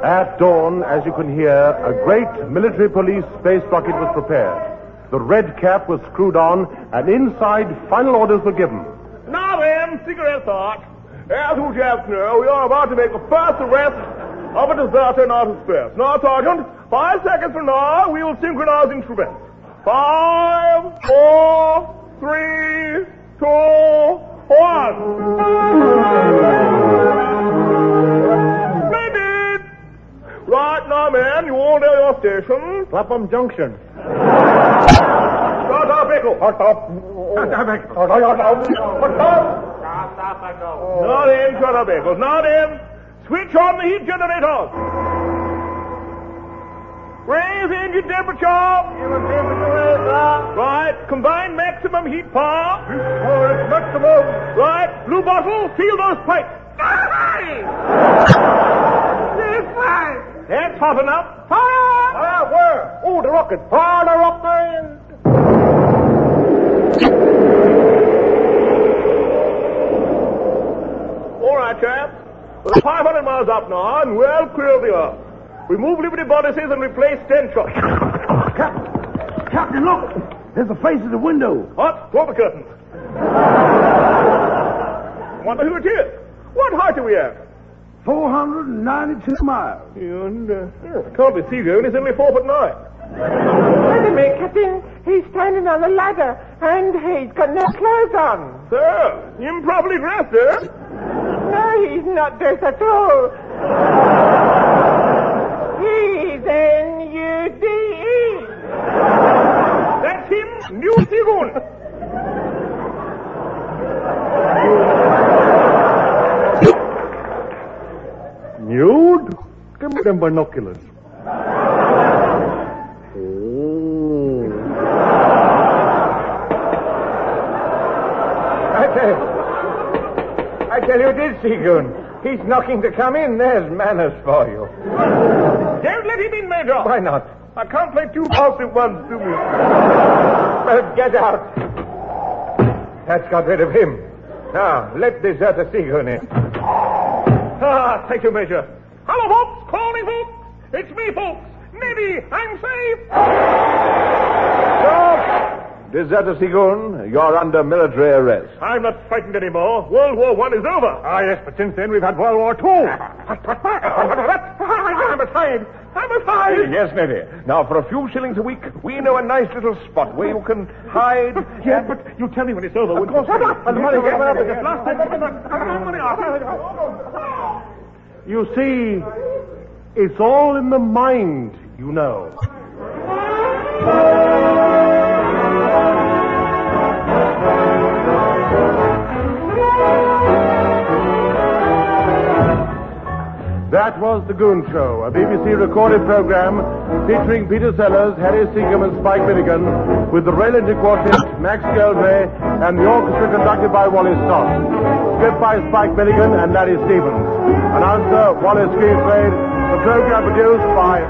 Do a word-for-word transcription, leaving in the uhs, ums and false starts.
At dawn, as you can hear, a great military police space rocket was prepared. The red cap was screwed on, and inside final orders were given. Now then, cigarette thought. As you chaps know, we are about to make the first arrest of a deserter in outer space. Now, Sergeant, five seconds from now, we will synchronize instruments. Five, four, three, two, one. Splendid! Right now, men, you all know your station. Clapham Junction. Start up, Bickle. Start up. Start up, Bickle. Start up. Start up. Now then, shut up, Bickles. Now then, switch on the heat generators. Raise engine temperature. Right, combine maximum heat power. It's maximum. Right, blue bottle, seal those pipes. That's hot enough. Fire! Fire where? Oh, the rocket. Fire the rocket. All right, chaps. We're five hundred miles up now and well clear of the earth. Remove Liberty bodices and replace ten shots. Captain, Captain, look. There's a face at the window. What? Draw the curtains. Wonder who it is. What height are we at? four hundred ninety-two miles. And, uh, yeah, can't be Seagoon. He's only four foot nine. Wait a minute, Captain. He's standing on a ladder, and he's got no clothes on. Sir, improperly dressed, eh? No, he's not dressed at all. He's N U D E. That's him, New Seagoon. Nude? Give me them binoculars. I tell, I tell you, did Seagoon. He's knocking to come in. There's manners for you. Don't let him in, Major. Why not? I can't play two parts at once, do we? Well, get out. That's got rid of him. Now, let deserter Seagoon in. Ah, thank you, Major. Hello, folks. Calling, folks. It's me, folks. Neddy, I'm safe. Stop! Deserter Seagoon, you're under military arrest. I'm not frightened anymore. World War One is over. Ah, yes, but since then we've had World War Two. I'm afraid. I'm afraid. Yes, Neddy. Now, for a few shillings a week, we know a nice little spot where you can hide. Yes, but you tell me when it's over. Of course. The money came up at the last You see, it's all in the mind, you know. That was The Goon Show, a B B C recorded program featuring Peter Sellers, Harry Seacombe, and Spike Milligan, with the Raylandi Quartet, Max Geldray, and the orchestra conducted by Wallace Stott. Script by Spike Milligan and Larry Stevens. Announcer Wallace Greenslade. The program produced by